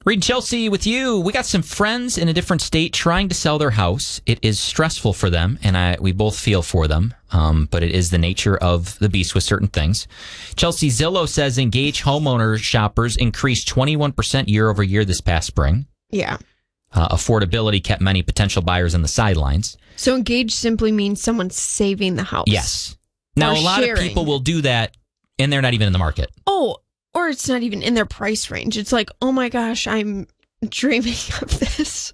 Reed, Chelsea with you. We got some friends in a different state trying to sell their house. It is stressful for them, and we both feel for them, but it is the nature of the beast with certain things. Chelsea, Zillow says Engage homeowner shoppers increased 21% year over year this past spring. Yeah. Affordability kept many potential buyers on the sidelines. So Engage simply means someone's saving the house. Yes. Now, a lot of people will do that, and they're not even in the market. Oh, or it's not even in their price range. It's like, oh my gosh, I'm dreaming of this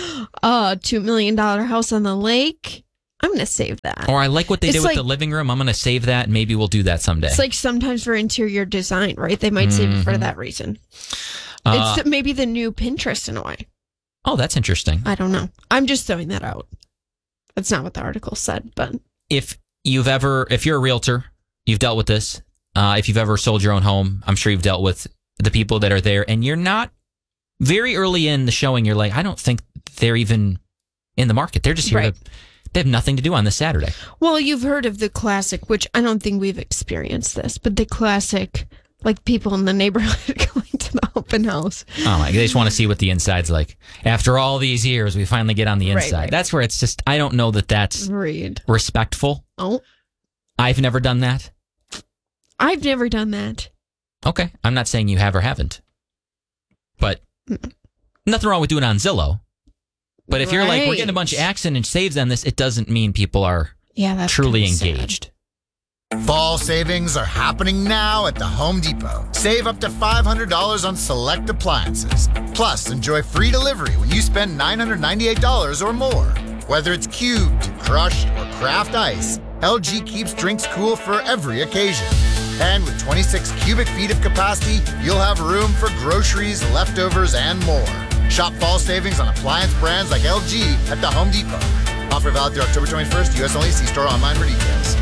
$2 million house on the lake. I'm going to save that. Or I like what they did with the living room. I'm going to save that, and maybe we'll do that someday. It's like sometimes for interior design, right? They might save it for that reason. It's maybe the new Pinterest in a way. Oh, that's interesting. I don't know. I'm just throwing that out. That's not what the article said, but... If you're a realtor, you've dealt with this. If you've ever sold your own home, I'm sure you've dealt with the people that are there, and you're not very early in the showing. You're like, I don't think they're even in the market. They're just here they have nothing to do on this Saturday. Well, you've heard of the classic, which I don't think we've experienced this, but the classic, like people in the neighborhood going to the open house. Oh my, they just want to see what the inside's like. After all these years, we finally get on the inside. Right. That's where it's just, I don't know that that's respectful. Oh. I've never done that. I've never done that. Okay. I'm not saying you have or haven't. But nothing wrong with doing it on Zillow. But if you're like, we're getting a bunch of accident saves on this, it doesn't mean people are truly engaged. Fall savings are happening now at the Home Depot. Save up to $500 on select appliances. Plus, enjoy free delivery when you spend $998 or more. Whether it's cubed, crushed, or craft ice, LG keeps drinks cool for every occasion. And with 26 cubic feet of capacity, you'll have room for groceries, leftovers, and more. Shop fall savings on appliance brands like LG at the Home Depot. Offer valid through October 21st, U.S. only. See store online for details.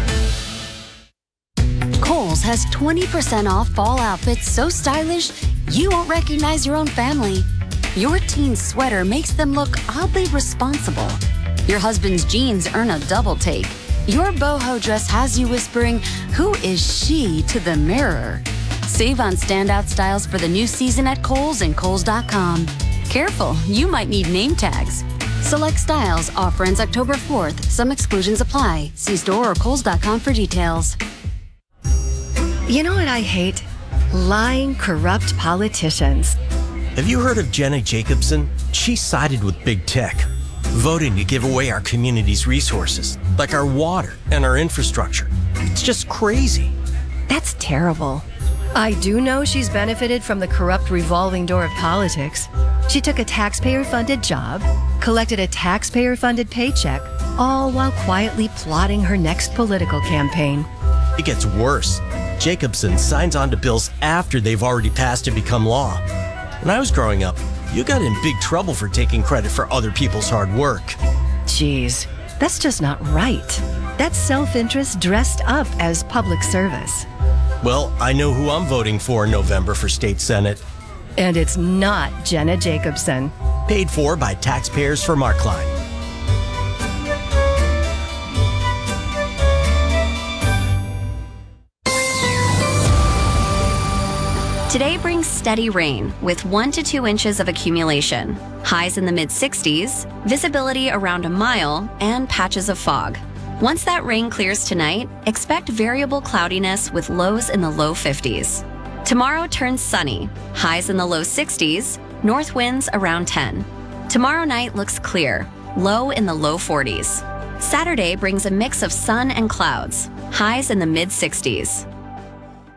Kohl's has 20% off fall outfits so stylish you won't recognize your own family. Your teen's sweater makes them look oddly responsible. Your husband's jeans earn a double take. Your boho dress has you whispering, "Who is she?" to the mirror. Save on standout styles for the new season at Kohl's and Kohls.com. Careful, you might need name tags. Select styles. Offer ends October 4th. Some exclusions apply. See store or Kohls.com for details. You know what I hate? Lying, corrupt politicians. Have you heard of Jenna Jacobson? She sided with big tech, voting to give away our community's resources, like our water and our infrastructure. It's just crazy. That's terrible. I do know she's benefited from the corrupt revolving door of politics. She took a taxpayer-funded job, collected a taxpayer-funded paycheck, all while quietly plotting her next political campaign. It gets worse. Jacobson signs on to bills after they've already passed and become law. When I was growing up, you got in big trouble for taking credit for other people's hard work. Jeez, that's just not right. That's self-interest dressed up as public service. Well, I know who I'm voting for in November for state senate. And it's not Jenna Jacobson. Paid for by taxpayers for Mark Klein. Today brings steady rain with 1 to 2 inches of accumulation, highs in the mid-60s, visibility around a mile, and patches of fog. Once that rain clears tonight, expect variable cloudiness with lows in the low 50s. Tomorrow turns sunny, highs in the low 60s, north winds around 10. Tomorrow night looks clear, low in the low 40s. Saturday brings a mix of sun and clouds, highs in the mid-60s.